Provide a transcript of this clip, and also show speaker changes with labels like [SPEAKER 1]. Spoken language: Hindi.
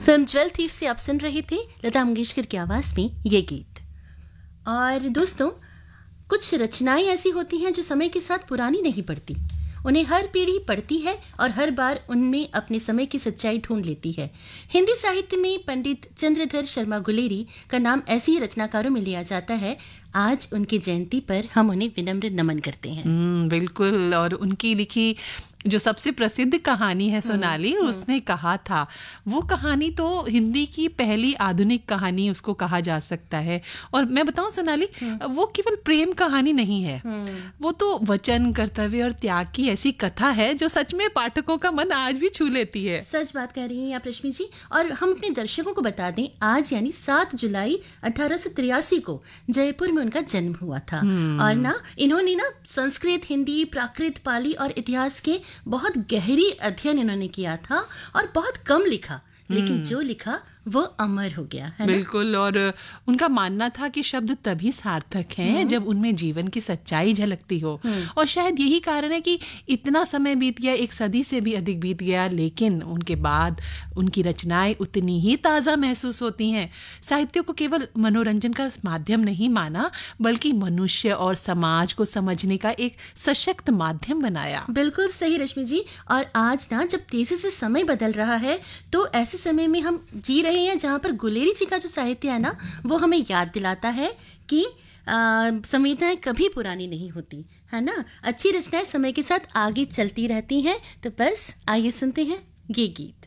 [SPEAKER 1] फिल्म 12 थीव से आप सुन रहे थे लता मंगेशकर की आवाज में ये गीत। और दोस्तों, कुछ रचनाएं ऐसी होती हैं जो समय के साथ पुरानी नहीं पड़ती, उन्हें हर पीढ़ी पढ़ती है और हर बार उनमें अपने समय की सच्चाई ढूंढ लेती है। हिंदी साहित्य में पंडित चंद्रधर शर्मा गुलेरी का नाम ऐसे ही रचनाकारों में लिया जाता है। आज उनकी जयंती पर हम उन्हें विनम्र नमन करते हैं।
[SPEAKER 2] बिल्कुल। और उनकी लिखी जो सबसे प्रसिद्ध कहानी है सोनाली, उसने कहा था, वो कहानी तो हिंदी की पहली आधुनिक कहानी उसको कहा जा सकता है। और मैं बताऊं सोनाली, वो केवल प्रेम कहानी नहीं है, वो तो वचन, कर्तव्य और त्याग की ऐसी कथा है जो सच में पाठकों का मन आज भी छू लेती है।
[SPEAKER 1] सच बात कह रही हैं आप रश्मि जी। और हम अपने दर्शकों को बता दें, आज यानी 7 जुलाई 1883 को जयपुर में उनका जन्म हुआ था। और ना इन्होंने ना संस्कृत, हिंदी, प्राकृत, पाली और इतिहास के बहुत गहरी अध्ययन इन्होंने किया था और बहुत कम लिखा, लेकिन जो लिखा वो अमर हो गया है।
[SPEAKER 2] बिल्कुल। और उनका मानना था कि शब्द तभी सार्थक हैं जब उनमें जीवन की सच्चाई झलकती हो। और शायद यही कारण है कि इतना समय बीत गया, 1 सदी से भी अधिक बीत गया, लेकिन उनके बाद उनकी रचनाएं उतनी ही ताज़ा महसूस होती हैं। साहित्य को केवल मनोरंजन का माध्यम नहीं माना, बल्कि मनुष्य और समाज को समझने का एक सशक्त माध्यम बनाया।
[SPEAKER 1] बिल्कुल सही रश्मि जी। और आज ना जब तेजी से समय बदल रहा है, तो ऐसे समय में हम जी रहे हैं जहाँ पर गुलेरी जी का जो साहित्य है ना, वो हमें याद दिलाता है कि संवेदनाएं कभी पुरानी नहीं होती, है ना। अच्छी रचनाएं समय के साथ आगे चलती रहती हैं। तो बस आइए सुनते हैं ये गीत।